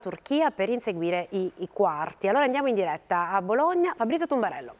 Turchia per inseguire i quarti. Allora andiamo in diretta a Bologna. Fabrizio Tumbarello.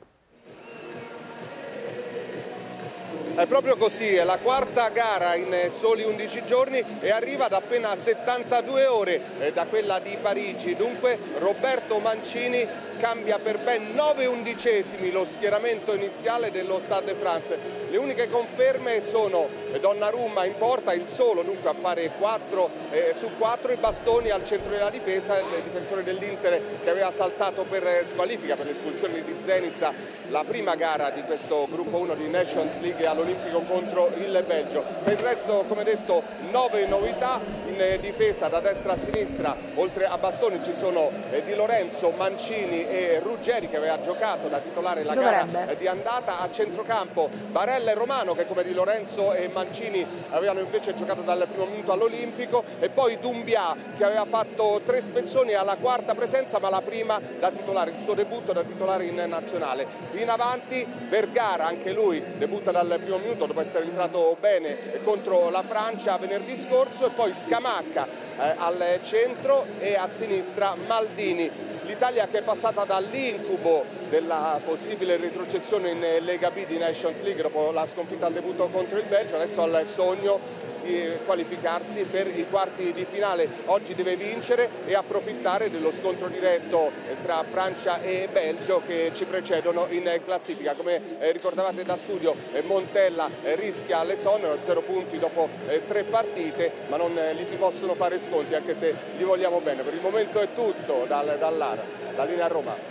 È proprio così, è la quarta gara in soli 11 giorni e arriva ad appena 72 ore da quella di Parigi. Dunque Roberto Mancini cambia per ben 9 undicesimi lo schieramento iniziale dello Stade de France. Le uniche conferme sono Donnarumma in porta, il solo dunque a fare 4 su 4, e Bastoni al centro della difesa, il difensore dell'Inter che aveva saltato per squalifica per l'espulsione di Zenica la prima gara di questo gruppo 1 di Nations League all'Olimpico contro il Belgio. Per il resto, come detto, 9 novità in difesa da destra a sinistra. Oltre a Bastoni ci sono Di Lorenzo, Mancini e Ruggeri, che aveva giocato da titolare la gara di andata. A centrocampo Barella e Romano, che come Di Lorenzo e Mancini avevano invece giocato dal primo minuto all'Olimpico, e poi Doumbia, che aveva fatto 3 spezzoni alla quarta presenza, ma la prima da titolare, il suo debutto da titolare in nazionale. In avanti Vergara, anche lui debutta dal primo minuto dopo essere entrato bene contro la Francia venerdì scorso, e poi Scamacca al centro e a sinistra Maldini. L'Italia che è passata dall'incubo della possibile retrocessione in Lega B di Nations League dopo la sconfitta al debutto contro il Belgio, adesso al sogno di qualificarsi per i quarti di finale. Oggi deve vincere e approfittare dello scontro diretto tra Francia e Belgio che ci precedono in classifica. Come ricordavate da studio, Montella rischia l'esonero, 0 punti dopo 3 partite, ma non gli si possono fare sconti, anche se gli vogliamo bene. Per il momento è tutto dall'Ara, da linea Roma.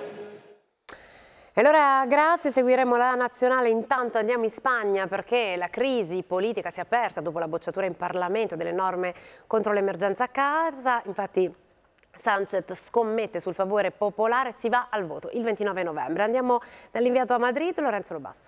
E allora grazie, seguiremo la nazionale. Intanto andiamo in Spagna perché la crisi politica si è aperta dopo la bocciatura in Parlamento delle norme contro l'emergenza a casa. Infatti Sánchez scommette sul favore popolare, si va al voto il 29 novembre. Andiamo dall'inviato a Madrid, Lorenzo Lobasso.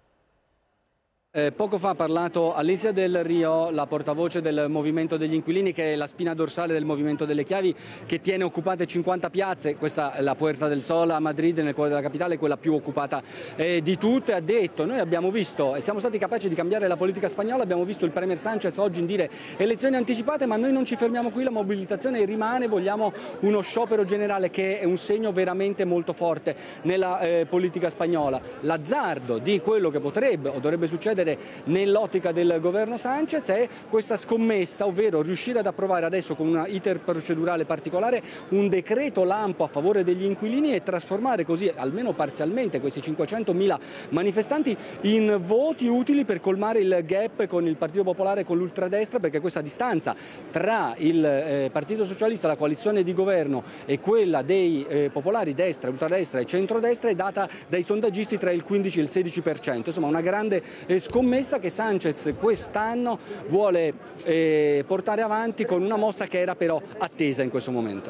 Poco fa ha parlato Alicia Del Rio, la portavoce del Movimento degli Inquilini, che è la spina dorsale del Movimento delle Chiavi, che tiene occupate 50 piazze. Questa è la Puerta del Sol a Madrid, nel cuore della capitale, quella più occupata di tutte. Ha detto: noi abbiamo visto e siamo stati capaci di cambiare la politica spagnola, abbiamo visto il premier Sánchez oggi dire elezioni anticipate, ma noi non ci fermiamo qui, la mobilitazione rimane, vogliamo uno sciopero generale, che è un segno veramente molto forte nella politica spagnola. L'azzardo di quello che potrebbe o dovrebbe succedere nell'ottica del governo Sánchez è questa scommessa, ovvero riuscire ad approvare adesso con una iter procedurale particolare un decreto lampo a favore degli inquilini e trasformare così almeno parzialmente questi 500.000 manifestanti in voti utili per colmare il gap con il Partito Popolare e con l'ultradestra, perché questa distanza tra il Partito Socialista, la coalizione di governo, e quella dei popolari destra, ultradestra e centrodestra è data dai sondaggisti tra il 15 e il 16%, insomma una grande scommessa che Sánchez quest'anno vuole portare avanti con una mossa che era però attesa in questo momento.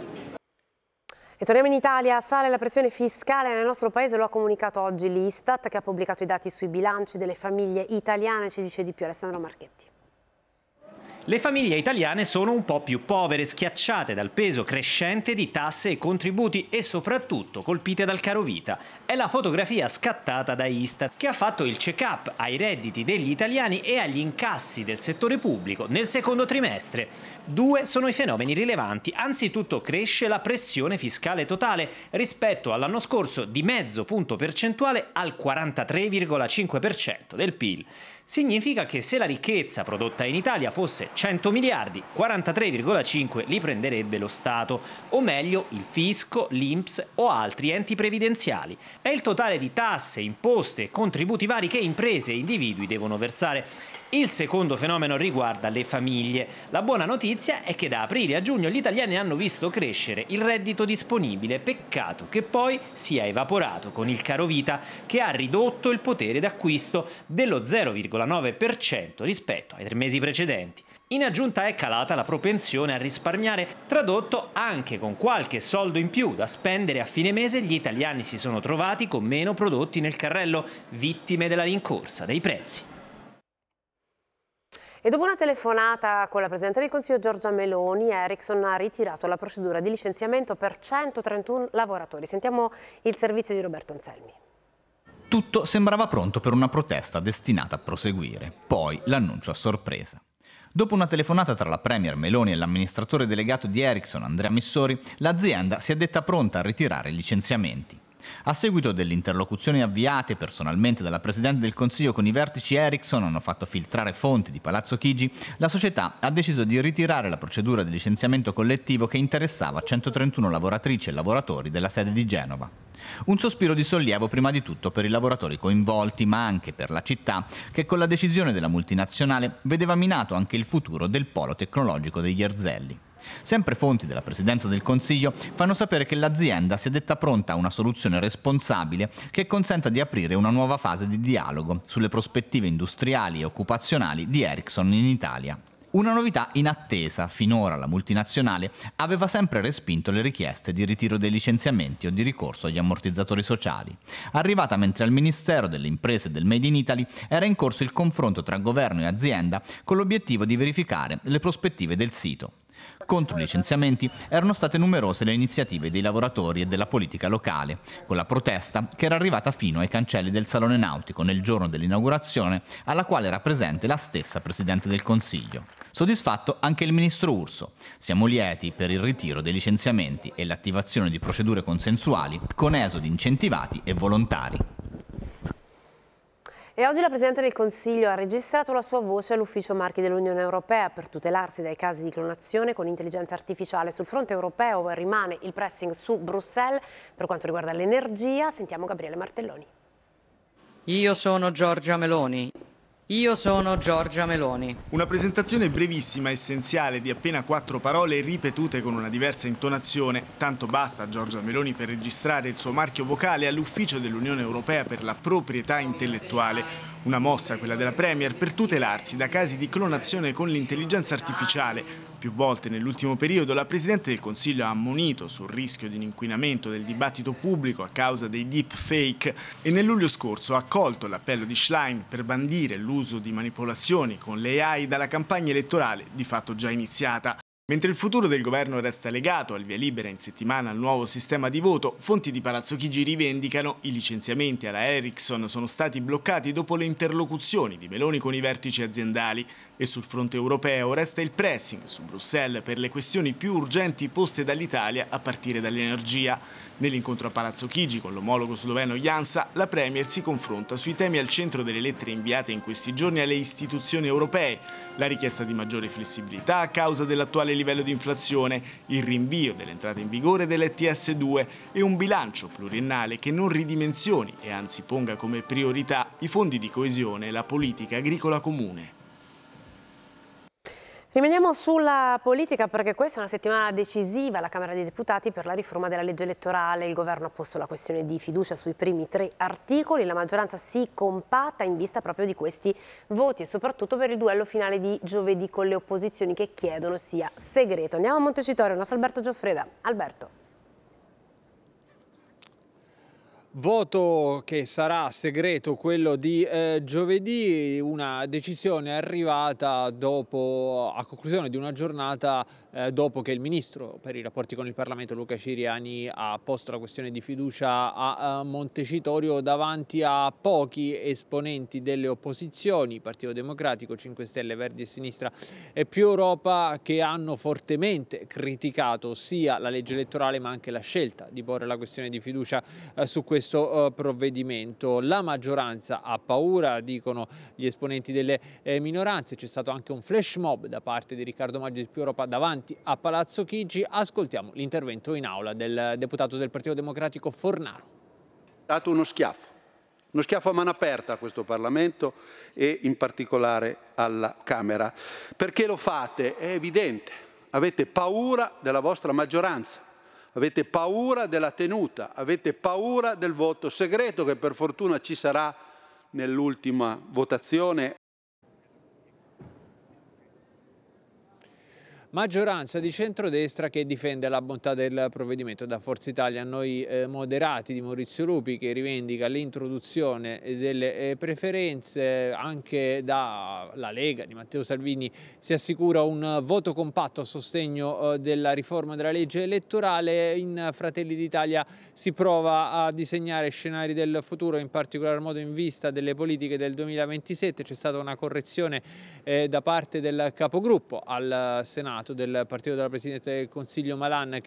E torniamo in Italia. Sale la pressione fiscale nel nostro paese, lo ha comunicato oggi l'Istat, che ha pubblicato i dati sui bilanci delle famiglie italiane. Ci dice di più Alessandro Marchetti. Le famiglie italiane sono un po' più povere, schiacciate dal peso crescente di tasse e contributi e soprattutto colpite dal carovita. È la fotografia scattata da Istat, che ha fatto il check-up ai redditi degli italiani e agli incassi del settore pubblico nel secondo trimestre. 2 sono i fenomeni rilevanti. Anzitutto cresce la pressione fiscale totale rispetto all'anno scorso di mezzo punto percentuale al 43,5% del PIL. Significa che se la ricchezza prodotta in Italia fosse 100 miliardi, 43,5 li prenderebbe lo Stato, o meglio il fisco, l'INPS o altri enti previdenziali. È il totale di tasse, imposte e contributi vari che imprese e individui devono versare. Il secondo fenomeno riguarda le famiglie. La buona notizia è che da aprile a giugno gli italiani hanno visto crescere il reddito disponibile, peccato che poi sia evaporato con il carovita, che ha ridotto il potere d'acquisto dello 0,9% rispetto ai 3 mesi precedenti. In aggiunta è calata la propensione a risparmiare, tradotto anche con qualche soldo in più da spendere a fine mese. Gli italiani si sono trovati con meno prodotti nel carrello, vittime della rincorsa dei prezzi. E dopo una telefonata con la Presidente del Consiglio Giorgia Meloni, Ericsson ha ritirato la procedura di licenziamento per 131 lavoratori. Sentiamo il servizio di Roberto Anselmi. Tutto sembrava pronto per una protesta destinata a proseguire. Poi l'annuncio a sorpresa. Dopo una telefonata tra la premier Meloni e l'amministratore delegato di Ericsson, Andrea Missori, l'azienda si è detta pronta a ritirare i licenziamenti. A seguito delle interlocuzioni avviate personalmente dalla Presidente del Consiglio con i vertici Ericsson hanno fatto filtrare fonti di Palazzo Chigi, la società ha deciso di ritirare la procedura di licenziamento collettivo che interessava 131 lavoratrici e lavoratori della sede di Genova. Un sospiro di sollievo prima di tutto per i lavoratori coinvolti, ma anche per la città, che con la decisione della multinazionale vedeva minato anche il futuro del polo tecnologico degli Erzelli. Sempre fonti della Presidenza del Consiglio fanno sapere che l'azienda si è detta pronta a una soluzione responsabile che consenta di aprire una nuova fase di dialogo sulle prospettive industriali e occupazionali di Ericsson in Italia. Una novità inattesa: finora la multinazionale aveva sempre respinto le richieste di ritiro dei licenziamenti o di ricorso agli ammortizzatori sociali. Arrivata mentre al Ministero delle Imprese e del Made in Italy era in corso il confronto tra governo e azienda con l'obiettivo di verificare le prospettive del sito. Contro i licenziamenti erano state numerose le iniziative dei lavoratori e della politica locale, con la protesta che era arrivata fino ai cancelli del Salone Nautico nel giorno dell'inaugurazione, alla quale era presente la stessa Presidente del Consiglio. Soddisfatto anche il ministro Urso. Siamo lieti per il ritiro dei licenziamenti e l'attivazione di procedure consensuali con esodi incentivati e volontari. E oggi la Presidente del Consiglio ha registrato la sua voce all'Ufficio Marchi dell'Unione Europea per tutelarsi dai casi di clonazione con intelligenza artificiale. Sul fronte europeo rimane il pressing su Bruxelles per quanto riguarda l'energia. Sentiamo Gabriele Martelloni. Io sono Giorgia Meloni. Io sono Giorgia Meloni. Una presentazione brevissima, essenziale, di appena 4 parole ripetute con una diversa intonazione. Tanto basta a Giorgia Meloni per registrare il suo marchio vocale all'Ufficio dell'Unione Europea per la proprietà intellettuale. Una mossa, quella della Premier, per tutelarsi da casi di clonazione con l'intelligenza artificiale. Più volte nell'ultimo periodo la Presidente del Consiglio ha ammonito sul rischio di un inquinamento del dibattito pubblico a causa dei deepfake e nel luglio scorso ha accolto l'appello di Schlein per bandire l'uso di manipolazioni con le AI dalla campagna elettorale di fatto già iniziata. Mentre il futuro del governo resta legato al via libera in settimana al nuovo sistema di voto, fonti di Palazzo Chigi rivendicano i licenziamenti alla Ericsson sono stati bloccati dopo le interlocuzioni di Meloni con i vertici aziendali e sul fronte europeo resta il pressing su Bruxelles per le questioni più urgenti poste dall'Italia a partire dall'energia. Nell'incontro a Palazzo Chigi con l'omologo sloveno Janša, la Premier si confronta sui temi al centro delle lettere inviate in questi giorni alle istituzioni europee, la richiesta di maggiore flessibilità a causa dell'attuale livello di inflazione, il rinvio dell'entrata in vigore dell'ETS2 e un bilancio pluriennale che non ridimensioni e anzi ponga come priorità i fondi di coesione e la politica agricola comune. Rimaniamo sulla politica perché questa è una settimana decisiva alla Camera dei Deputati per la riforma della legge elettorale. Il governo ha posto la questione di fiducia sui primi 3 articoli. La maggioranza si compatta in vista proprio di questi voti e soprattutto per il duello finale di giovedì con le opposizioni che chiedono sia segreto. Andiamo a Montecitorio, il nostro Alberto Gioffreda. Alberto. Voto che sarà segreto, quello di giovedì, una decisione arrivata a conclusione di una giornata dopo che il ministro per i rapporti con il Parlamento Luca Ciriani ha posto la questione di fiducia a Montecitorio davanti a pochi esponenti delle opposizioni, Partito Democratico, 5 Stelle, Verdi e Sinistra e Più Europa, che hanno fortemente criticato sia la legge elettorale ma anche la scelta di porre la questione di fiducia su questo provvedimento. La maggioranza ha paura, dicono gli esponenti delle minoranze. C'è stato anche un flash mob da parte di Riccardo Maggi di Più Europa davanti a Palazzo Chigi. Ascoltiamo l'intervento in aula del deputato del Partito Democratico Fornaro. Dato uno schiaffo a mano aperta a questo Parlamento e in particolare alla Camera. Perché lo fate? È evidente, avete paura della vostra maggioranza. Avete paura della tenuta, avete paura del voto segreto che per fortuna ci sarà nell'ultima votazione. maggioranza di centrodestra che difende la bontà del provvedimento. Da Forza Italia noi moderati di Maurizio Lupi, che rivendica l'introduzione delle preferenze, anche dalla Lega di Matteo Salvini si assicura un voto compatto a sostegno della riforma della legge elettorale. In Fratelli d'Italia si prova a disegnare scenari del futuro, in particolar modo in vista delle politiche del 2027. C'è stata una correzione da parte del capogruppo al Senato del partito della Presidente del Consiglio Malan, che